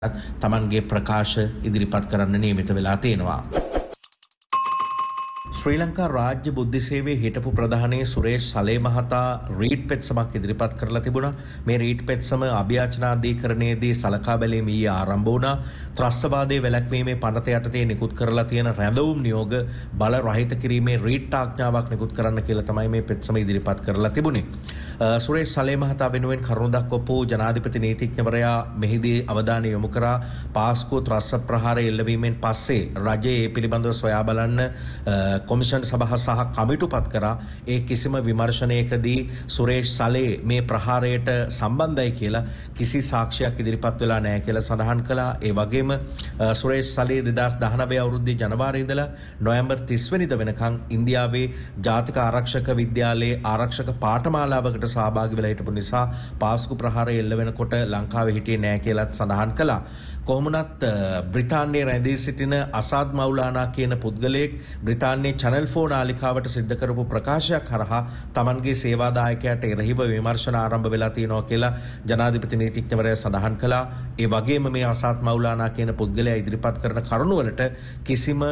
තමන්ගේ ප්‍රකාශ ඉදිරිපත් කරන්න නියමිත වෙලා තියෙනවා. ශ්‍රී ලංකා රාජ්‍ය බුද්ධි සේවයේ හිටපු ප්‍රධානී සුරේෂ් සලේ මහතා රීට් පෙත්සමක් ඉදිරිපත් කරලා තිබුණා. මේ රීට් පෙත්සම අභියාචනාධිකරණයේදී සලකා බැලීම ඊයේ ආරම්භ වුණා. ත්‍රස්තවාදයේ වැළැක්වීමේ පනත යටතේ නිකුත් කරලා තියෙන රැඳවුම් නියෝග බල රහිත කිරීමේ රීට් ආඥාවක් නිකුත් කරන්න කියලා තමයි මේ පෙත්සම ඉදිරිපත් කරලා තිබුණේ. සුරේෂ් සලේ මහතා වෙනුවෙන් කරුණු දක්වපු ජනාධිපති නීතිඥවරයා මෙහිදී අවධානය යොමු කරා පාස්කු ත්‍රස්ත ප්‍රහාරය එල්ලවීමෙන් පස්සේ රජයේ ඒ පිළිබඳව සොයා බලන්න කොමිෂන් සභාව සහ කමිටුපත් කරා. ඒ කිසිම විමර්ශනයකදී සුරේෂ් සලේ මේ ප්‍රහාරයට සම්බන්ධයි කියලා කිසි සාක්ෂියක් ඉදිරිපත් වෙලා නැහැ කියලා සඳහන් කළා. ඒ වගේම සුරේෂ් සලේ 2019 අවුරුද්දේ ජනවාරි ඉඳලා නොවැම්බර් 30 වෙනිදා වෙනකන් ඉන්දියාවේ ජාතික ආරක්ෂක විද්‍යාලයේ ආරක්ෂක පාඨමාලාවකට සහභාගී වෙලා හිටපු නිසා පාස්කු ප්‍රහාරය එල්ල වෙනකොට ලංකාවේ හිටියේ නැහැ කියලාත් සඳහන් කළා. කොහොමුණත් බ්‍රිතාන්‍යයේ රැඳී සිටින අසාද් මවුලානා කියන පුද්ගලයෙක් බ්‍රිතාන්‍යයේ චැනල් 4 නාලිකාවට සිද්ධ කරපු ප්‍රකාශයක් හරහා තමන්ගේ සේවාදායකයාට එරෙහිව විමර්ශන ආරම්භ වෙලා තියෙනවා කියලා ජනාධිපති නීතිඥවරයා සඳහන් කළා. ඒ වගේම මේ අසාද් මවුලානා කියන පුද්ගලයා ඉදිරිපත් කරන කරුණු වලට කිසිම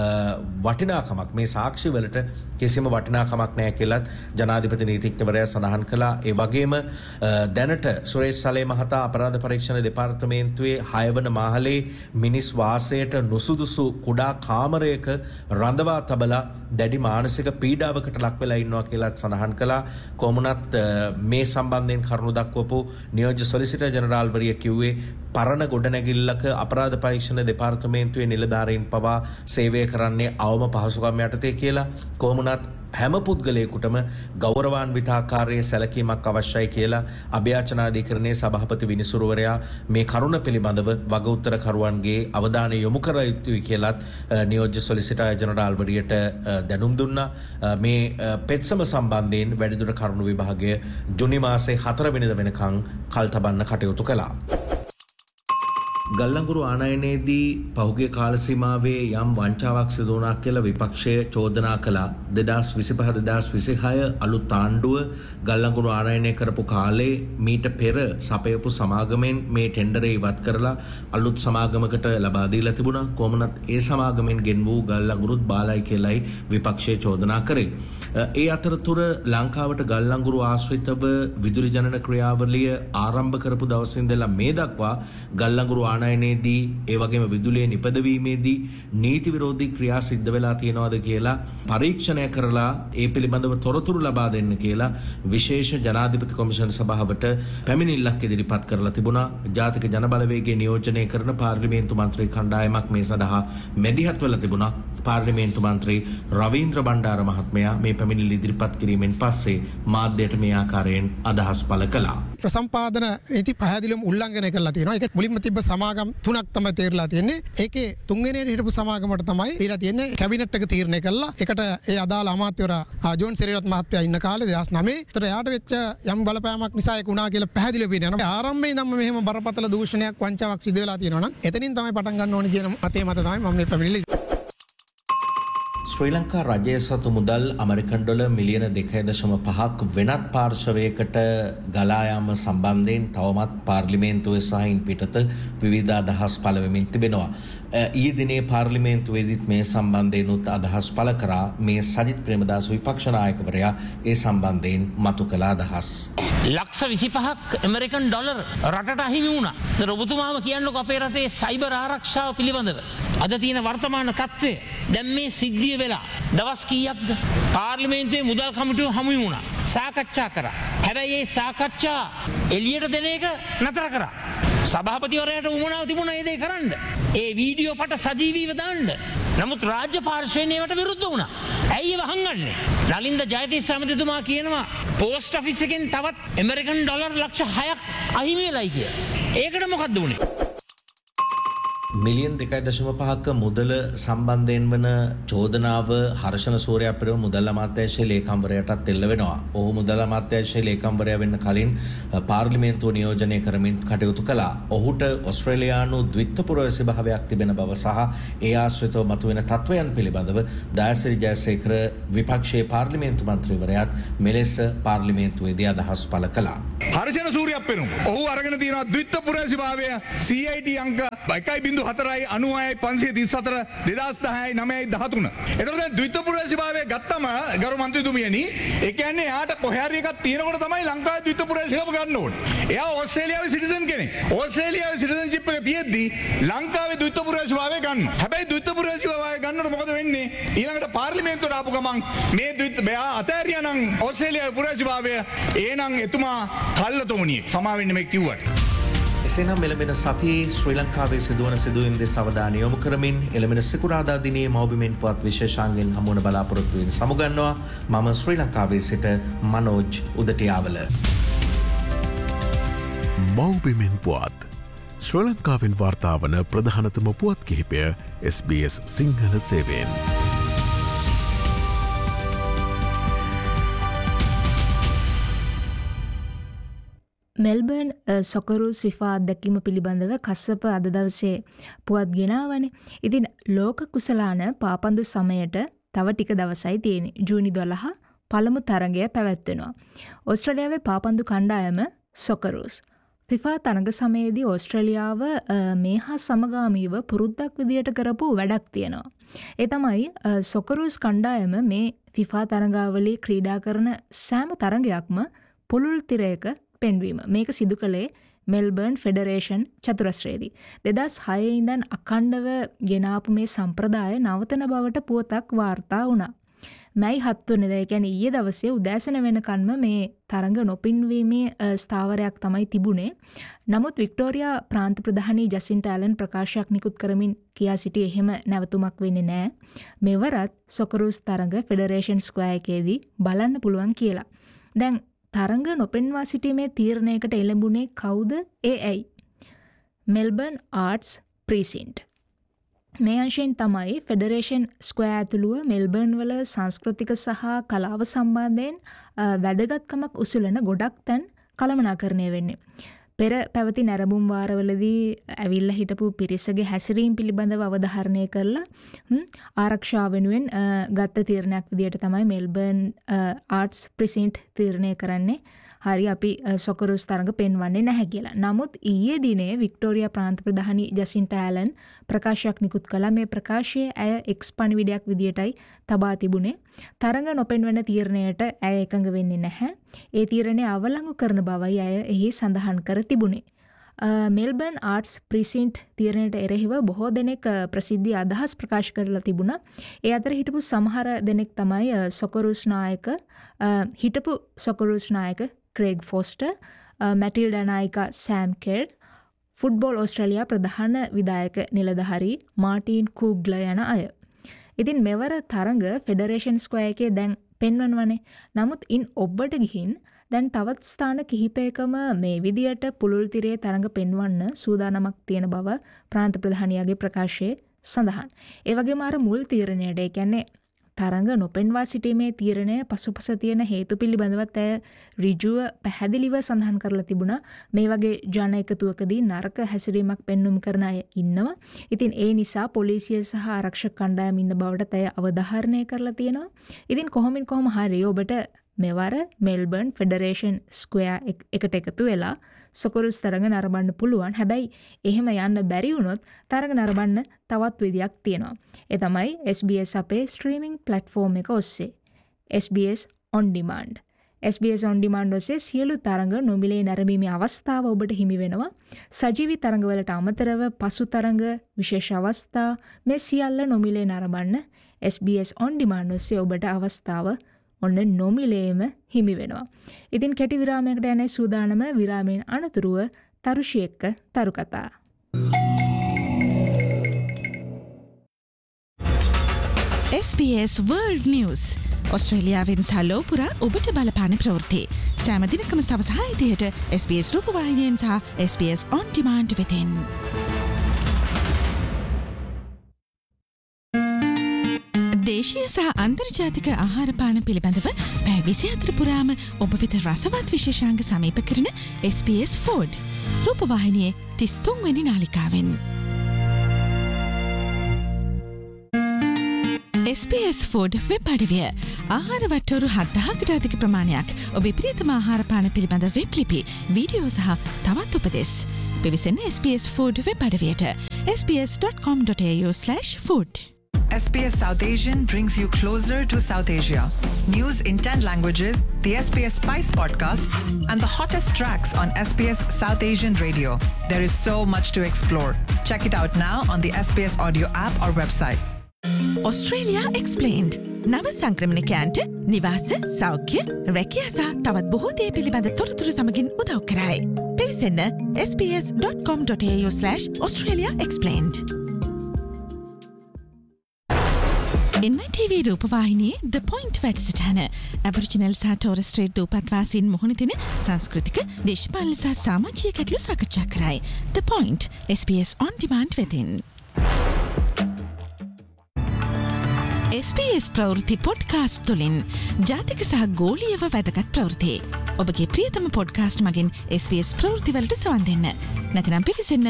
වටිනාකමක් මේ සාක්ෂි වලට කිසිම වටිනාකමක් නැහැ කියලාත් ජනාධිපති නීතිඥවරයා සඳහන් කළා. ඒ වගේම දැනට සුරේෂ් සලේ මහතා අපරාධ පරීක්ෂණ දෙපාර්තමේන්තුවේ 6 වන මාහලේ මිනිස් වාසයට නුසුදුසු කුඩා කාමරයක රඳවා තබලා දැඩි මානසික පීඩාවකට ලක් වෙලා ඉන්නවා කියලාත් සඳහන් කළා. කොමුණත් මේ සම්බන්ධයෙන් කරුණු දක්වපු නියෝජ්‍ය සොලිසිටර් ජෙනරාල්වරිය කිව්වේ පරණ ගොඩනැගිල්ලක අපරාධ පරීක්ෂණ දෙපාර්තමේන්තුවේ නිලධාරීන් පවා සේවය කරන්නේ අවම පහසුකම් යටතේ කියලා. කොමුණත් හැම පුද්ගලයෙකුටම ගෞරවාන්විත ආකාරයේ සැලකීමක් අවශ්‍යයි කියලා අභියාචනාධිකරණයේ සභාපති විනිසුරුවරයා මේ කරුණ පිළිබඳව වග උත්තරකරුවන්ගේ අවධානය යොමු කර යුතුයි කියලාත් නියෝජ්‍ය සොලිසිටර් ජෙනරාල්වරියට දැනුම් දුන්නා. මේ පෙත්සම සම්බන්ධයෙන් වැඩිදුර කරුණු විභාගය ජුනි මාසේ 4 වෙනිදා වෙනකන් කල් තබන්න කටයුතු කළා. ගල්ලංගුරු ආනයනයේදී පහුගිය කාල සීමාවේ යම් වංචාවක් සිදු වුණා කියලා විපක්ෂය චෝදනා කළා. 2025-2026 අලුත් ආණ්ඩුව ගල්ලංගුරු ආනයනය කරපු කාලේ මීට පෙර සපයපු සමාගමෙන් මේ ටෙන්ඩරේ ඉවත් කරලා අලුත් සමාගමකට ලබා දීලා තිබුණා. කොහොමනත් ඒ සමාගමෙන් ගෙන් වූ ගල්ලංගුරුත් බාලයි කියලායි විපක්ෂය චෝදනා කරේ. ඒ අතරතුර ලංකාවට ගල්ලංගුරු ආශ්‍රිතව විදුලි ජනන ක්‍රියාවලිය ආරම්භ කරපු දවසේ ඉඳලා මේ දක්වා ගල්ලංගුරු ආනයනයේදී ඒ වගේම විදුලිය නිපදවීමේදී නීති විරෝධී ක්‍රියා සිද්ධ වෙලා තියෙනවද කියලා පරීක්ෂණය කරලා ඒ පිළිබඳව තොරතුරු ලබා දෙන්න කියලා විශේෂ ජනාධිපති කොමිෂන් සභාවට පැමිණිල්ලක් ඉදිරිපත් කරලා තිබුණා. ජාතික ජනබලවේගයේ නියෝජනය කරන පාර්ලිමේන්තු මන්ත්‍රී කණ්ඩායමක් මේ සඳහා මැදිහත් වෙලා තිබුණා. පාර්ලිමේන්තු මන්ත්‍රී රවීන්ද්‍ර බණ්ඩාර මහත්මයා මේ පැමිණිල්ල ඉදිරිපත් කිරීමෙන් පස්සේ මාධ්‍යයට මේ ආකාරයෙන් අදහස් පළ කළා. ප්‍රසම්පාදන නීති පැහැදිලිවම උල්ලංඝනය කරලා තියෙනවා. ඒක මුලින්ම තිබ්බ සමාගම් 3ක් තමයි තීරලා තියෙන්නේ. ඒකේ 3 වෙනියට හිටපු සමාගමට තමයි දීලා තියෙන්නේ කැබිනට් එක තීරණය කළා. ඒකට ඒ අදාළ අමාත්‍යවරයා ජෝන් සෙරියරත් මහත්තයා ඉන්න කාලේ 2009 ඒතර එයාට වෙච්ච යම් බලපෑමක් නිසා ඒක උනා කියලා පැහැදිලිව පේනවා. ආරම්භයේ ඉඳන්ම මෙහෙම බරපතල දූෂණයක් වංචාවක් සිදු වෙලා තියෙනවා නම් එතනින් තමයි පටන් ගන්න ඕනේ කියන මතය මත තමයි මම මේ පැමිණිලි. ශ්‍රී ලංකා රජය සතු මුදල් ඇමරිකන් ඩොලර් මිලියන 2.5ක් වෙනත් පාර්ශවයකට ගලා යාම සම්බන්ධයෙන් තවමත් පාර්ලිමේන්තුවේ සහ ඉන් පිටත විවිධ අදහස් පළ වෙමින් තිබෙනවා. ඊයේ දිනේ පාර්ලිමේන්තුවේදීත් මේ සම්බන්ධයෙන් උත් අදහස් පළ කරා. මේ සජිත් ප්‍රේමදාස විපක්ෂ නායකවරයා ඒ සම්බන්ධයෙන් මතු කළ අදහස්. ලක්ෂ 25ක් ඇමරිකන් ඩොලර් රටට අහිමි වුණා. ඒතර ඔබතුමාම කියන්නකො අපේ රටේ සයිබර් ආරක්ෂාව පිළිබඳව අද තියෙන වර්තමාන තත්ත්වය. දැන් මේ සිද්ධිය වෙලා දවස් කීයක්ද පාර්ලිමේන්තුවේ මුදල් කමිටුව හමු වුණා. සාකච්ඡා කරා. හැබැයි මේ සාකච්ඡා එළියට දෙන එක නතර කරා. සභාපතිවරයාට උවමනාව තිබුණා ඒ දේ කරන්න. ඒ වීඩියෝ පට සජීවීව දාන්න. නමුත් රාජ්‍ය පාර්ශ්වයෙන් ඒවට විරුද්ධ වුණා. ඇයි ඒව හංගන්නේ? නලින්ද ජයතිස්ස ඇමතිතුමා කියනවා පෝස්ට් ඔෆිස් එකෙන් තවත් ඇමරිකන් ඩොලර් ලක්ෂ 6ක් අහිමි වෙලයි කියලා. ඒකට මොකද්ද වුනේ? මිලියන් 2.5ක මුදල සම්බන්ධයෙන් වන චෝදනාව හර්ෂණ සූර්යාප්‍රව මුදල් අමාත්‍යාංශයේ ලේකම්වරයාටත් එල්ල වෙනවා. ඔහු මුදල් අමාත්‍යාංශයේ ලේකම්වරයා වෙන්න කලින් පාර්ලිමේන්තුව නියෝජනය කරමින් කටයුතු කළා. ඔහුට ඔස්ට්‍රේලියානු ද්විත්ව පුරවැසි භාවයක් තිබෙන බව සහ ඒ ආශ්‍රිතව මතුවෙන තත්වයන් පිළිබඳව දයාසිරි ජයසේකර විපක්ෂයේ පාර්ලිමේන්තු මන්ත්‍රීවරයාත් මෙලෙස පාර්ලිමේන්තුවේදී අදහස් පළ කළා. හර්ෂණ සූරියක් පෙනුම්. ඔහු අරගෙන තියෙනවා ද්විත්ව පුරවැසි භාවය CIT අංක 1.04යි 96යි 534 2010යි 9යි 13. එතකොට දැන් ද්විත්ව පුරවැසි භාවය ගත්තම ගරු මන්ත්‍රීතුමියනි ඒ කියන්නේ එයාට කොහේ හරි එකක් තියෙනකොට තමයි ලංකාවේ ද්විත්ව පුරවැසිකම ගන්න ඕනේ. එයා ඕස්ට්‍රේලියාවේ සිටිසන් කෙනෙක්. ඕස්ට්‍රේලියාවේ සිටිසන්ෂිප් එක තියෙද්දි ලංකාවේ ද්විත්ව පුරවැසි භාවය ගන්න. හැබැයි ද්විත්ව පුරවැසි භාවය ගන්නකොට මොකද වෙන්නේ? ඊළඟට පාර්ලිමේන්තුවට ආපු ගමන් මේ මෙයා අතෑරියා නම් ඕස්ට්‍රේලියාවේ පුරවැසි භාවය එහෙනම් එතුමා කල්ලතෝනියෙක්. සමා වෙන්න මේ කිව්වට. එසේනම් එළඹෙන සතියේ ශ්‍රී ලංකාවේ සිදුවන සිදුවීම් දෙස අවධානය යොමු කරමින් එළඹෙන සිකුරාදා දිනේ මව්බිමෙන් පුවත් විශේෂාංගෙන් හමුවන බලාපොරොත්තු වෙන සමුගන්නවා. මම ශ්‍රී ලංකාවේ සිට මනෝජ් උදටියාවල. මව්බිමෙන් පුවත් ශ්‍රී ලංකාවෙන් වාර්තා වන ප්‍රධානතම පුවත් කිහිපය SBS සිංහල සේවයෙන්. මෙල්බර්න් සොකරූස් ෆිෆා අත්දැකීම පිළිබඳව කස්සප අද දවසේ පුවත් ගෙනාවනේ. ඉතින් ලෝක කුසලාන පාපන්දු සමයට තව ටික දවසයි තියෙන්නේ. ජූනි 12 පළමු තරගය පැවැත්වෙනවා. ඕස්ට්‍රේලියාවේ පාපන්දු කණ්ඩායම සොකරූස් ෆිෆා තරග සමයේදී ඕස්ට්‍රේලියාව මේ හා සමගාමීව පුරුද්දක් විදියට කරපු වැඩක් තියෙනවා. ඒ තමයි සොකරූස් කණ්ඩායම මේ ෆිෆා තරගාවලී ක්‍රීඩා කරන සෑම තරගයක්ම පුළුල් තිරයක පෙන්වීම. මේක සිදු කළේ මෙල්බර්න් ෆෙඩරේෂන් චතුරස්‍රයේදී. 2006 ඉඳන් අඛණ්ඩව ගෙනාපු මේ සම්ප්‍රදාය නවතන බවට පුවතක් වාර්තා වුණා. මැයි 7 වෙනිදා, ඒ කියන්නේ ඊයේ දවසේ උදෑසන වෙනකන්ම මේ තරඟ නොපින්වීමේ ස්ථාවරයක් තමයි තිබුණේ. නමුත් වික්ටෝරියා ප්‍රාන්ත ප්‍රධානී ජසින්ටා ඇලන් ප්‍රකාශයක් නිකුත් කරමින් කියා සිටි එහෙම නැවතුමක් වෙන්නේ නැහැ. මෙවරත් සොකරූස් තරඟ ෆෙඩරේෂන් ස්ක්වයර් එකේදී බලන්න පුළුවන් කියලා. දැන් තරඟ නොපෙන්වා සිටීමේ තීරණයකට එළඹුණේ කවුද? ඒ ඇයි? Melbourne arts ප්‍රීසින්ට්. මේ අංශයෙන් තමයි ෆෙඩරේෂන් ස්ක්වයර් ඇතුළුව මෙල්බර්න් වල සංස්කෘතික සහ කලාව සම්බන්ධයෙන් වැදගත්කමක් උසුලන ගොඩක් තැන් කළමනාකරණය වෙන්නේ. පෙර පැවති නැරඹුම් වාරවලදී ඇවිල්ලා හිටපු පිරිසගේ හැසිරීම් පිළිබඳව අවධාරණය කරලා ආරක්ෂාව වෙනුවෙන් ගත්ත තීරණයක් විදියට තමයි මෙල්බර්න් ආර්ට්ස් ප්‍රීසින්ට් තීරණය කරන්නේ. හරි අපි සොකරූස් තරඟ පෙන්වන්නේ නැහැ කියලා. නමුත් ඊයේ දිනේ වික්ටෝරියා ප්‍රාන්ත ප්‍රධානී ජසින්ටා ඇලන් ප්‍රකාශයක් නිකුත් කළා. මේ ප්‍රකාශයේ ඇය එක්ස් පණිවිඩයක් විදියටයි තබා තිබුණේ. තරඟ නොපෙන්වන තීරණයට ඇය එකඟ වෙන්නේ නැහැ. ඒ තීරණය අවලංගු කරන බවයි ඇය එහි සඳහන් කර තිබුණේ. මෙල්බර්න් ආර්ට්ස් ප්‍රීසින්ට් තීරණයට එරෙහිව බොහෝ දෙනෙක් ප්‍රසිද්ධ අදහස් ප්‍රකාශ කරලා තිබුණා. ඒ අතර හිටපු සමහර දෙනෙක් තමයි හිටපු සොකරූස් නායක ක්‍රේග් foster, Matilda නායිකා Sam කෙර්, football Australia ප්‍රධාන විධායක නිලධාරී මාටින් කූග්ල යන අය. ඉතින් මෙවර තරඟ ෆෙඩරේෂන් ස්ක්වයර් එකේ දැන් පෙන්වනවනේ. නමුත් ඉන් ඔබට ගිහින් දැන් තවත් ස්ථාන කිහිපයකම මේ විදියට පුළුල් තිරේ තරඟ පෙන්වන්න සූදානමක් තියෙන බව ප්‍රාන්ත ප්‍රධානියාගේ ප්‍රකාශයේ සඳහන්. ඒ වගේම අර මුල් තීරණයට, ඒ කියන්නේ තරඟ නොපෙන්වා සිටීමේ තීරණය පසුපස තියෙන හේතු පිළිබඳවත් ඇය ඍජුව පැහැදිලිව සඳහන් කරලා තිබුණා. මේ වගේ ජන එකතුවකදී නරක හැසිරීමක් පෙන්눔 කරන අය ඉන්නවා. ඉතින් ඒ නිසා පොලිසිය සහ ආරක්ෂක කණ්ඩායම් ඉන්න බවට ඇය අවධාරණය කරලා තියෙනවා. ඉතින් කොහොම හරි ඔබට මෙවර මෙල්බර්න් ෆෙඩරේෂන් ස්ක්වයර් එකට එකතු වෙලා සොකරූස් තරඟ නරඹන්න පුළුවන්. හැබැයි එහෙම යන්න බැරි වුණොත් තරඟ නරඹන්න තවත් විදියක් තියෙනවා. ඒ තමයි SBS අපේ ස්ට්‍රීමිංగ్ ප්ලැට්ෆෝම් එක ඔස්සේ SBS On Demand. SBS On Demand ඔස්සේ සියලු තරඟ නොමිලේ නැරඹීමේ අවස්ථාව ඔබට හිමි වෙනවා. සජීවී තරඟවලට අමතරව පසු තරඟ, විශේෂ අවස්ථා මේ සියල්ල නොමිලේ නරඹන්න SBS On Demand ඔස්සේ ඔබට අවස්ථාව ඔන්න නොමිලේම හිමි වෙනවා. ඉතින් කෙටි විරාමයකට යන්නේ සූදානම. විරාමයෙන් අනතුරුව තරුෂි එක්ක තරු කතා. SBS World News ඔස්ට්‍රේලියාවෙන් සහ ලෝපුරා ඔබට බලපාන ප්‍රවෘත්ති. සෑම දිනකම සවස 6:00ට SBS රූපවාහිනියෙන් සහ SBS On Demand වෙතින්. දේශීය සහ අන්තර්ජාතික ආහාරපාන පිළිබඳව පැය 24 පුරාම ඔබ වෙත රසවත් විශේෂාංග සමීප කරන SBS Food රූපවාහිනියේ 33 වෙනි නාලිකාවෙන්. SBS ෆුඩ් වෙබ් අඩවිය ආහාර වට්ටෝරු 7000කට අධික ප්‍රමාණයක් ඔබේ ප්‍රියතම ආහාර පාන පිළිබඳ වෙබ් ලිපි, වීඩියෝ සහ තවත් උපදෙස්. පිවිසෙන්න SBS food web අඩවියට sbs.com.au/food. SBS South Asian brings you closer to South Asia. News in 10 languages, the SBS Spice podcast, and the hottest tracks on SBS South Asian radio. There is so much to explore. Check it out now on the SBS audio app or website. Australia Explained. නව සංක්‍රමණිකයන්ට නිවාස, සෞඛ්‍ය, රැකියා සහ තවත් බොහෝ දේ පිළිබඳ තොරතුරු සමගින් උදව් කරයි. පිවිසෙන්න sbs.com.au/Australia Explained. NITV රූපවාහිනියේ The Point වැඩසටහන ඇබරිජිනල් සහ ටෝරස් ස්ට්‍රේට් දූපත්වාසීන් මුහුණ දෙන සංස්කෘතික, දේශපාලන සහ සමාජීය ගැටලු සාකච්ඡා කරයි. The Point SBS On Demand වෙතින්. SBS ප්‍රවෘත්ති පොඩ්කාස්ට් තුළින් ජාතික සහ ගෝලීයව වැදගත් ප්‍රවෘත්ති. ඔබගේ ප්‍රියතම පොඩ්කාස්ට් මගින් SBS ප්‍රවෘත්ති වලට සවන් දෙන්න. නැත්නම් පිවිසෙන්න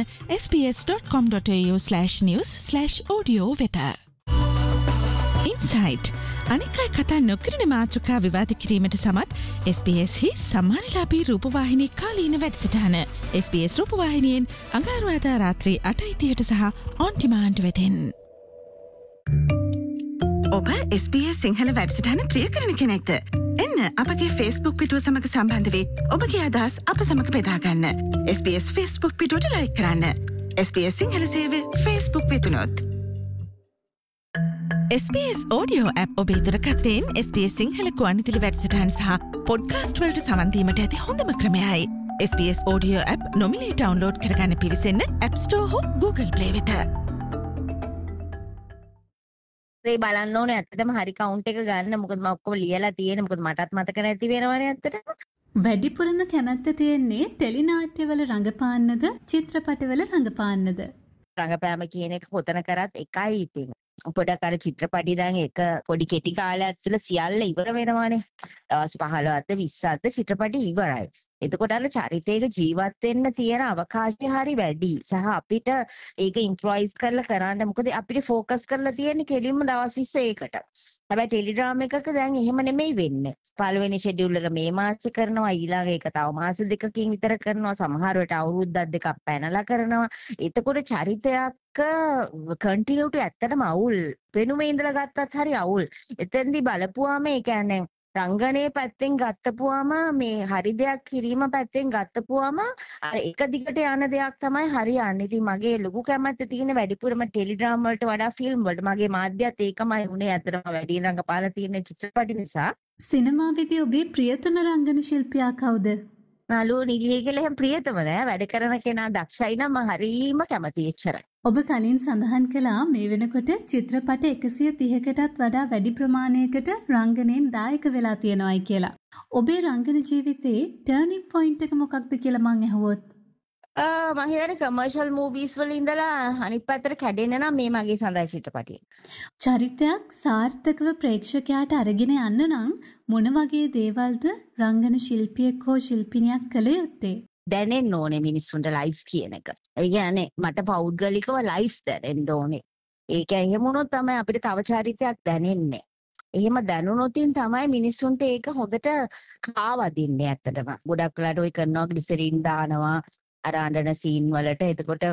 sbs.com.au/news/audio වෙත. ඉන්සයිට් අනිකයි කතා නොකරන මාතෘකා විවාද කිරීමට සමත් SBS හි සම්මානලාභී රූපවාහිනී කාලීන වැඩසටහන SBS රූපවාහිනියෙන් අඟහරුවාදා රාත්‍රී 8:30ට සහ on demand වෙතින්. ඔබ SBS සිංහල වැඩසටහන ප්‍රිය කරන කෙනෙක්ද? එන්න අපගේ Facebook පිටුව සමග සම්බන්ධ වී ඔබගේ අදහස් අප සමග බෙදා ගන්න. SBS Facebook පිටුවට ලයික් කරන්න. SBS සිංහල සේවය Facebook වෙතුනොත්. SBS audio app ඔබේ දුරකථනයෙන් SBS සිංහල ගුවන්විදුලි වැඩසටහන් සහ පොඩ්කාස්ට් වලට සවන් දීමට ඇති හොඳම ක්‍රමයයි. SBS audio app නොමිලේ ඩවුන්ලෝඩ් කරගන්න පිවිසෙන්න App Store හෝ Google Play වෙත. ඒ බලන්න ඕනේ ඇත්තටම හරි කවුන්ට් එක ගන්න. මොකද මම ඔක්කොම ලියලා තියෙන්නේ. මොකද මටත් මතක නැති වෙනවනේ ඇත්තටම. වැඩිපුරම කැමැත්ත තියෙන්නේ ටෙලි නාට්‍යවල රඟපාන්නද චිත්‍රපටවල රඟපාන්නද? රඟපෑම කියන එක කොතන කරත් එකයි ඉතින්. පොඩක් අර චිත්‍රපටි දැන් එක පොඩි කෙටි කාලයක් තුළ සියල්ල ඉවර වෙනවානේ. දවස් 15ක්ද 20ක්ද චිත්‍රපටි ඉවරයි. එතකොට අර චරිතයක ජීවත් වෙන්න තියෙන අවකාශය හරි වැඩි. සහ අපිට ඒක ඉම්ප්‍රොයිස් කරලා කරන්න. මොකද අපිට ફોකස් කරලා තියෙන්නේ කෙලින්ම දවස් 20 ඒකට. හැබැයි ටෙලිඩ්‍රාම එකක දැන් එහෙම නෙමෙයි වෙන්නේ. පළවෙනි ෂෙඩියුල් එක මේ මාසෙ කරනවා, ඊළඟ එක තව මාස දෙකකින් විතර කරනවා, සමහර වෙලට අවුරුද්දක් දෙකක් පැනලා කරනවා. එතකොට චරිතයක් කන්ටිනියුටි ඇත්තටම අවුල්. පෙනුමේ ඉඳලා ගත්තත් හරි අවුල්. එතෙන්දී බලපුවාම ඒ කියන්නේ රංගනයේ පැත්තෙන් ගත්තපුවාම මේ හරි දෙයක් කිරීම පැත්තෙන් ගත්තපුවාම අර එක දිගට යන දෙයක් තමයි හරියන්නේ. ඉතින් මගේ ලොකු කැමැත්ත තියෙන වැඩිපුරම ටෙලිඩ්‍රාම වලට වඩා ෆිල්ම් වලට. මගේ මාධ්‍යත් ඒකමයි උනේ ඇත්තටම වැඩි රංගපාලා තියෙන චිත්‍රපටි නිසා. සිනමාවේදී ඔබේ ප්‍රියතම රංගන ශිල්පියා කවුද? නළුව නිලිය කියලා එහෙම ප්‍රියතම නෑ. වැඩ කරන කෙනා දක්ෂයි නම් මම හරීම කැමතියි එච්චරයි. ඔබ කලින් සඳහන් කළා මේ වෙනකොට චිත්‍රපට 130කටත් වඩා වැඩි ප්‍රමාණයකට රංගනයෙන් දායක වෙලා තියෙනවායි කියලා. ඔබේ රංගන ජීවිතේ ටර්නින් පොයින්ට් එක මොකක්ද කියලා මං අහුවොත්? මම හිතන්නේ කමර්ෂල් මූවීස් වල ඉඳලා අනිත් පැත්තට කැඩෙන්න නම් මේ මගේ සඳහා චිත්‍රපටිය. චරිතයක් සාර්ථකව ප්‍රේක්ෂකයාට අරගෙන යන්න නම් මොන වගේ දේවල්ද රංගන ශිල්පියෙක් හෝ ශිල්පිනියක් කළ යුත්තේ? දැනෙන්න ඕනේ මිනිස්සුන්ට ලයිෆ් කියන එක. ඒ කියන්නේ මට පෞද්ගලිකව ලයිෆ් දැනෙන්න ඕනේ. ඒක එහෙම වුණොත් තමයි අපිට තව චරිතයක් දැනෙන්නේ. එහෙම දැනුනොතින් තමයි මිනිස්සුන්ට ඒක හොඳට කාවදින්නේ ඇත්තටම. ගොඩක් වෙලාට ඔය කරනවා ග්ලිසරින් දානවා අර අඬන සීන් වලට. එතකොට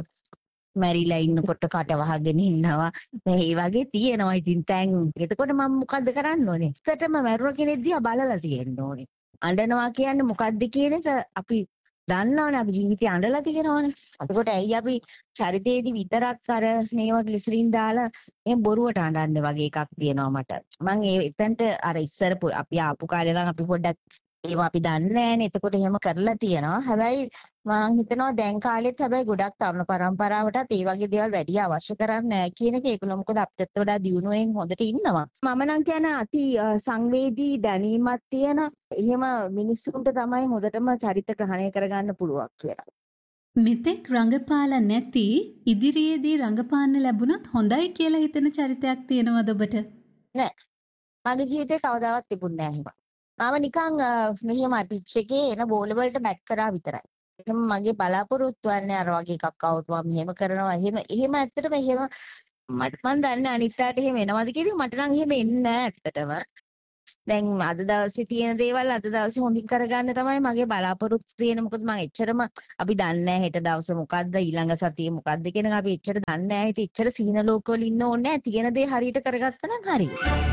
මැරිලා ඉන්නකොට කට වහගෙන ඉන්නවා. මේ වගේ තියෙනවා ඉතින් තැන්. එතකොට මම මොකද්ද කරන්න ඕනේ? ඇත්තටම මැරුණ කෙනෙක් දිහා බලලා තියෙන්න ඕනේ. අඬනවා කියන්නේ මොකද්ද කියන එක අපි දන්නවනේ. අපි ජීවිතේ අඬලා තියෙනවනේ. එතකොට ඇයි අපි චරිතේදී විතරක් අර මේවා ග්ලිසරින් දාලා එහෙන් බොරුවට අඬන්නේ වගේ එකක් තියෙනවා මට. මම ඒ එතනට අර ඉස්සර අපි ආපු කාලේ නම් අපි පොඩ්ඩක් ඒවා අපි දන්නේ නැහැනේ. එතකොට එහෙම කරලා තියෙනවා. හැබැයි මම හිතනවා දැන් කාලෙත් හැබැයි ගොඩක් තරුණ පරම්පරාවටත් ඒ වගේ දේවල් වැඩි අවශ්‍ය කරන්නේ නැහැ කියන එක. ඒක මොකද අපිටත් වඩා දියුණුවෙන් හොඳට ඉන්නවා. මම නම් කියන්නේ අති සංවේදී දැනීමක් තියෙන එහෙම මිනිස්සුන්ට තමයි හොඳටම චරිත ග්‍රහණය කරගන්න පුළුවන් කියලා. මෙතෙක් රංගපාලා නැති ඉදිරියේදී රංගපාන්න ලැබුණොත් හොඳයි කියලා හිතෙන චරිතයක් තියෙනවද ඔබට? නෑ. මගේ ජීවිතේ කවදාවත් තිබුණේ නැහැ එහෙම. මම නිකන් මෙහෙමයි පිච් එකේ එන බෝල වලට බැට් කරා විතරයි. එහෙම මගේ බලාපොරොත්තු වන්නේ අර වගේ එකක් આવුත් මම මෙහෙම කරනවා එහෙම ඇත්තටම එහෙම මට මන් දන්නේ අනිත්තාට එහෙම එනවද කියලා. මට නම් එහෙම එන්නේ නැහැ ඇත්තටම. දැන් අද දවසේ තියෙන දේවල් අද දවසේ හොඳින් කරගන්න තමයි මගේ බලාපොරොත්තු තියෙන. මොකද මම එච්චරම අපි දන්නේ නැහැ හෙට දවස මොකද්ද ඊළඟ සතියේ මොකද්ද කියන අපි එච්චර දන්නේ නැහැ. ඉතින් එච්චර සීන ලෝකවල ඉන්න ඕනේ නැහැ. තියෙන දේ හරියට කරගත්තා නම් හරි.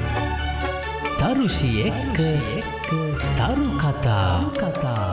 තරුෂියෙක් තරු කතා.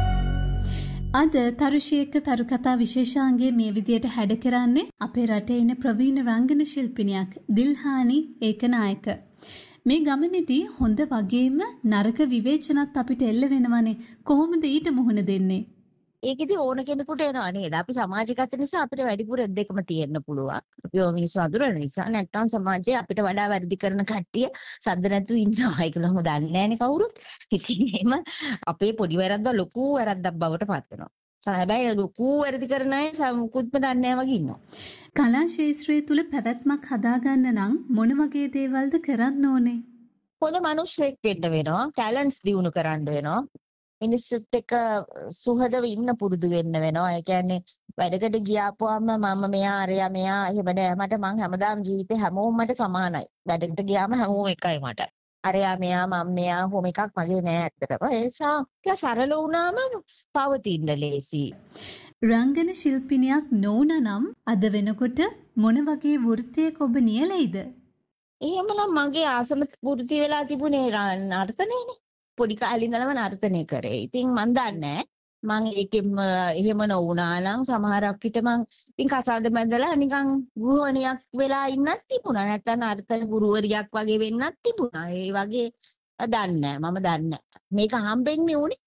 අද තරුෂියෙක් තරු කතා විශේෂාංගයේ මේ විදියට හැඩ කරන්නේ අපේ රටේ ඉන්න ප්‍රවීණ රංගන ශිල්පිනියක් දිල්හානි ඒකනායක. මේ ගමනේදී හොඳ වගේම නරක විවේචනත් අපිට එල්ල වෙනවනේ. කොහොමද ඊට මුහුණ දෙන්නේ? ඒකෙදි ඕන කෙනෙකුට එනවා නේද? අපි සමාජගත නිසා අපිට වැඩිපුර දෙකම තියෙන්න පුළුවන්. අපි ඔය මිනිස්සු අඳුරන නිසා නැත්තම් සමාජයේ අපිට වඩා වැඩි කරන කට්ටිය සද්ද නැතුව ඉන්නවා. ඒකලම දන්නේ නැහැනේ කවුරුත්. ඉතින් එහෙම අපේ පොඩි වැරද්ද ලොකු වැරද්දක් බවට පත් වෙනවා. හැබැයි ලොකු වැරදි කරන අය මුකුත්ම දන්නේ නැහැ වගේ ඉන්නවා. කලා ශාස්ත්‍රය තුල පැවැත්මක් හදාගන්න නම් මොන වගේ දේවල්ද කරන්න ඕනේ? හොඳ මිනිස්සෙක් වෙන්න වෙනවා. ටැලන්ට්ස් දියුණු කරන්න වෙනවා. මිනිස්සුත් එක්ක සුහදව ඉන්න පුරුදු වෙන්න වෙනවා. ඒ කියන්නේ වැඩකට ගියාපුවාම මම මෙයා අරයා මෙයා එහෙම නෑ. මම හැමදාම ජීවිතේ හැමෝම මට සමානයි. වැඩකට ගියාම හැමෝම එකයි මට. අරයා මෙයා මම මෙයා කොහොම එකක් මගේ නෑ ඇත්තටම. ඒ නිසා ටික සරල වුණාම පවතින්න ලේසි. රංගන ශිල්පිනියක් නොවුන නම් අද වෙනකොට මොන වගේ වෘත්තියක ඔබ නියැලෙයිද? එහෙමනම් මගේ ආසම වෘත්ති වෙලා තිබුණේ නර්තනයනේ. පොඩි කාලේ ඉඳලම නර්තනය කරේ. ඉතින් මන් දන්නේ මං ඒකෙම එහෙම නොවුනා නම් සමහරක් විට මං ඉතින් කසාද බැඳලා නිකන් ගෘහණියක් වෙලා ඉන්නත් තිබුණා. නැත්නම් නර්තන ගුරුවරියක් වගේ වෙන්නත් තිබුණා. ඒ වගේ දන්නේ මම දන්නේ. මේක හම්බෙන්නේ උනේ.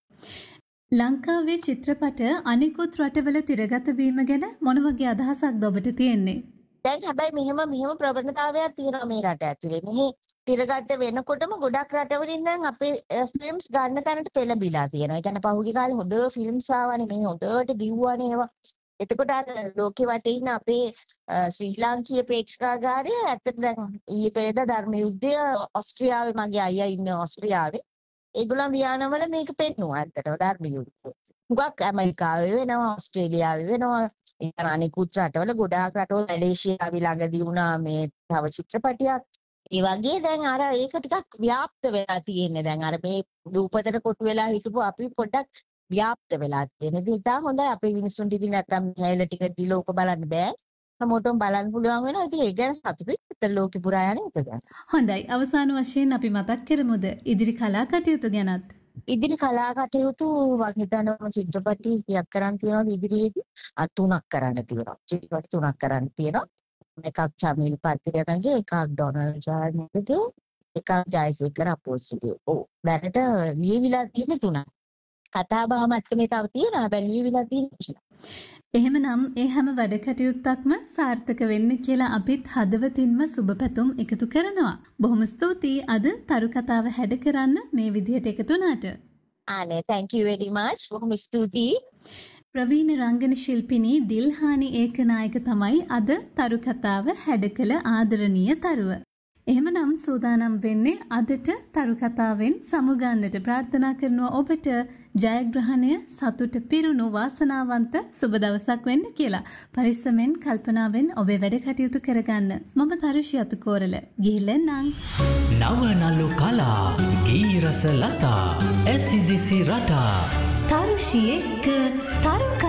ලංකාවේ චිත්‍රපට අනිකුත් රටවල තිරගත වීම ගැන මොන වගේ අදහසක්ද ඔබට තියෙන්නේ? දැන් හැබැයි මෙහෙම ප්‍රවණතාවයක් තියෙනවා මේ රට ඇතුලේ. මෙහි තිරගත වෙනකොටම ගොඩක් රටවලින් දැන් අපේ ෆිල්ම්ස් ගන්න තැනට පෙළඹිලා තියෙනවා. ඒ කියන්නේ පහුගිය කාලේ හොඳ ෆිල්ම්ස් ආවනේ. මේ හොඳට දිව්වානේ ඒවා. එතකොට අර ලෝකෙ වටේ ඉන්න අපේ ශ්‍රී ලාංකීය ප්‍රේක්ෂකාගාරය ඇත්තට දැන් ඊයේ පෙරේදා ධර්ම යුද්ධය ඕස්ට්‍රියාවේ මගේ අයියා ඉන්නේ ඕස්ට්‍රියාවේ. ඒගොල්ලන් වියානවල මේක පෙන්නුවා ඇත්තටම ධර්ම යුද්ධය. හුඟක් ඇමරිකාවේ වෙනවා ඕස්ට්‍රේලියාවේ වෙනවා. ඒ අනිකුත් රටවල ගොඩාක් රටවල මැලේසියාවේ ළඟදී වුණා මේ තව චිත්‍රපටියක්. ඒ වගේ දැන් අර ඒක ටිකක් ව්‍යාප්ත වෙලා තියෙන්නේ. දැන් අර මේ දූපතට කොටු වෙලා හිටපු අපි පොඩ්ඩක් ව්‍යාප්ත වෙලා තියෙන. ඉතින් හොඳයි අපේ මිනිස්සුන්ට ඉතින් නැත්තම් හැයිල ටික දීලා ඕක බලන්න බෑ. හැමෝටම බලන්න පුළුවන් වෙනවා. ඉතින් ඒ ගැන සතුටුයි ලෝකෙ පුරා යන එක ගැන. හොඳයි. අවසාන වශයෙන් අපි මතක් කරමුද ඉදිරි කලා කටයුතු ගැනත්? ඉදිරි කලා කටයුතු මම හිතනවා චිත්‍රපටි කීයක් කරන්න තියෙනවද ඉදිරියේදී? 3ක් කරන්න තියෙනවා. චිත්‍රපටි 3ක් කරන්න තියෙනවා. එකක් චමිල් පත්තිරණගේ, එකක් ඩොනල්ඩ් ජාර්නගේ, එකක් ජයසේකර අපෝසිගේ. ඔව්. දැනට ලියවිලා තියෙන 3ක්. කතා බහ මට්ටමේ තව තියෙනවා. හැබැයි ලියවිලා තියෙන. එහෙමනම් ඒ හැම වැඩ කටයුත්තක්ම සාර්ථක වෙන්න කියලා අපිත් හදවතින්ම සුබ පැතුම් එකතු කරනවා. බොහොම ස්තුතියි අද තරු කතාව හැඩ කරන්න මේ විදිහට එකතු වුණාට. ආනේ thank you very much. බොහොම ස්තුතියි. ප්‍රවීණ රංගන ශිල්පිනී දිල්හානි ඒකනායක තමයි අද තරු කතාව හැඩ කළ ආදරණීය තරුව. එහෙමනම් සූදානම් වෙන්නේ අදට තරු කතාවෙන් සමුගන්නට ප්‍රාර්ථනා කරනවා ඔබට ජයග්‍රහණය සතුට පිරුණු වාසනාවන්ත සුබ දවසක් වෙන්න කියලා. පරිස්සමෙන් කල්පනාවෙන් ඔබේ වැඩ කටයුතු කරගන්න. මම තරුෂි අතුකෝරල ගිහිල්ලෙන්නම්. නවනලු කලා ගී රස ලතා ඇසිදිසි රටා තරුෂි එක්ක තරු